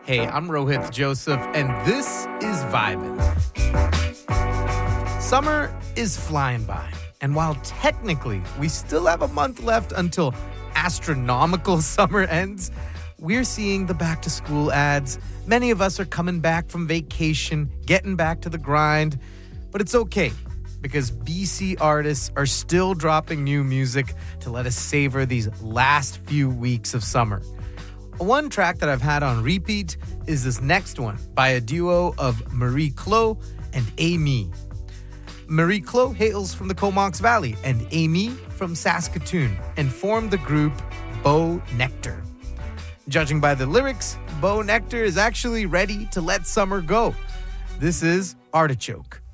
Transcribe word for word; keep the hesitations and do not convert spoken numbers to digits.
Hey, I'm Rohit Joseph, and this is Vibin'. Summer is flying by, and while technically we still have a month left until astronomical summer ends, we're seeing the back-to-school ads. Many of us are coming back from vacation, getting back to the grind, but it's okay because B C artists are still dropping new music to let us savor these last few weeks of summer. One track that I've had on repeat is this next one by a duo of Marie Claude and Amy. Marie Claude hails from the Comox Valley and Amy from Saskatoon and formed the group Beau Nectar. Judging by the lyrics, Beau Nectar is actually ready to let summer go. This is Artichoke.